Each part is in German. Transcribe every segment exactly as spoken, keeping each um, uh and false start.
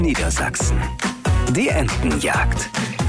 Niedersachsen. Die Entenjagd.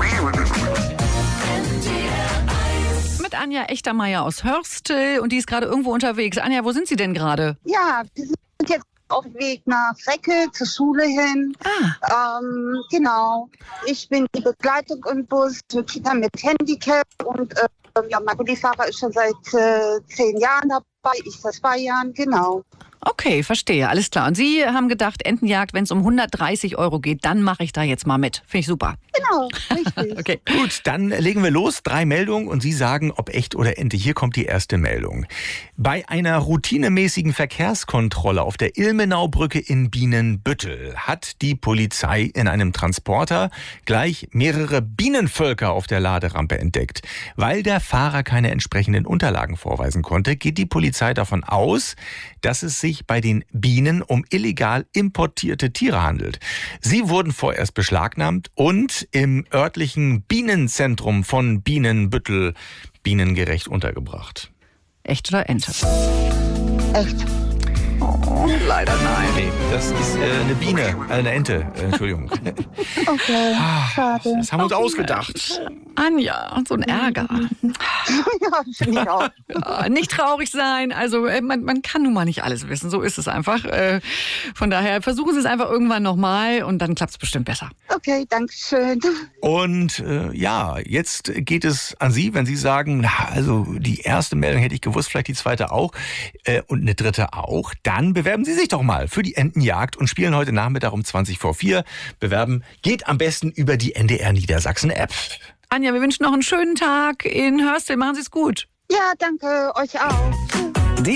Mit Anja Echtermeier aus Hörstel und die ist gerade irgendwo unterwegs. Anja, wo sind Sie denn gerade? Ja, wir sind jetzt auf dem Weg nach Recke zur Schule hin. Ah. Ähm, genau. Ich bin die Begleitung im Bus für Kinder mit Handicap und äh, ja, mein Bulli-Fahrer ist schon seit äh, zehn Jahren dabei, ich seit zwei Jahren, genau. Okay, verstehe, alles klar. Und Sie haben gedacht, Entenjagd, wenn es um hundertdreißig Euro geht, dann mache ich da jetzt mal mit. Finde ich super. Genau, richtig. Okay. Gut, dann legen wir los. Drei Meldungen und Sie sagen, ob echt oder Ente. Hier kommt die erste Meldung. Bei einer routinemäßigen Verkehrskontrolle auf der Ilmenaubrücke in Bienenbüttel hat die Polizei in einem Transporter gleich mehrere Bienenvölker auf der Laderampe entdeckt. Weil der Fahrer keine entsprechenden Unterlagen vorweisen konnte, geht die Polizei davon aus, dass es sich bei den Bienen um illegal importierte Tiere handelt. Sie wurden vorerst beschlagnahmt und im örtlichen Bienenzentrum von Bienenbüttel bienengerecht untergebracht. Echt oder Ente? Echt. Oh, leider nein. Nee, das ist äh, eine Biene, äh, eine Ente, äh, Entschuldigung. Okay, schade. Das haben wir uns ausgedacht. Anja, so ein Ärger. Ja, finde ich auch. Ja, nicht traurig sein. Also äh, man, man kann nun mal nicht alles wissen. So ist es einfach. Äh, von daher versuchen Sie es einfach irgendwann nochmal und dann klappt es bestimmt besser. Okay, danke schön. Und äh, ja, jetzt geht es an Sie, wenn Sie sagen, na, also die erste Meldung hätte ich gewusst, vielleicht die zweite auch äh, und eine dritte auch. Dann bewerben Sie sich doch mal für die Entenjagd und spielen heute Nachmittag um zwanzig vor vier. Bewerben geht am besten über die N D R Niedersachsen App. Anja, wir wünschen noch einen schönen Tag in Hörstel. Machen Sie es gut. Ja, danke, euch auch. Tschüss.